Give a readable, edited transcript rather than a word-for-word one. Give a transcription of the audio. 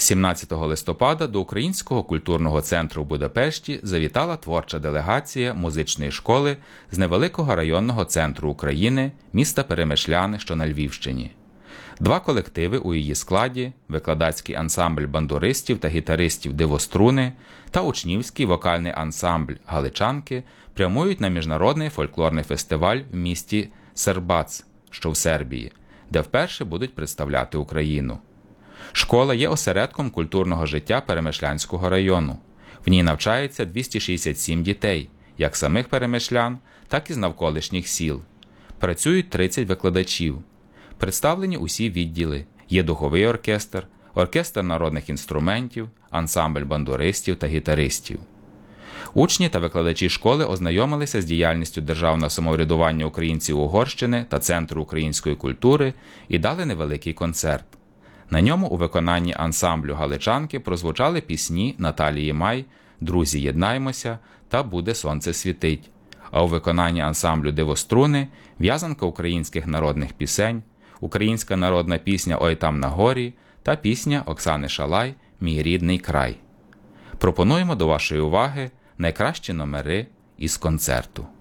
17 листопада до Українського культурного центру в Будапешті завітала творча делегація музичної школи з невеликого районного центру України, міста Перемишляни, що на Львівщині. Два колективи у її складі – викладацький ансамбль бандуристів та гітаристів «Дивоструни» та учнівський вокальний ансамбль «Галичанки» прямують на міжнародний фольклорний фестиваль в місті Сербац, що в Сербії, де вперше будуть представляти Україну. Школа є осередком культурного життя Перемишлянського району. В ній навчається 267 дітей, як самих перемишлян, так і з навколишніх сіл. Працюють 30 викладачів. Представлені усі відділи. Є духовий оркестр, оркестр народних інструментів, ансамбль бандуристів та гітаристів. Учні та викладачі школи ознайомилися з діяльністю Державного самоврядування українців Угорщини та Центру української культури і дали невеликий концерт. На ньому у виконанні ансамблю «Галичанки» прозвучали пісні Наталії Май «Друзі, єднаймося» та «Буде сонце світить», а у виконанні ансамблю «Дивоструни» в'язанка українських народних пісень, українська народна пісня «Ой там на горі» та пісня Оксани Шалай «Мій рідний край». Пропонуємо до вашої уваги найкращі номери із концерту.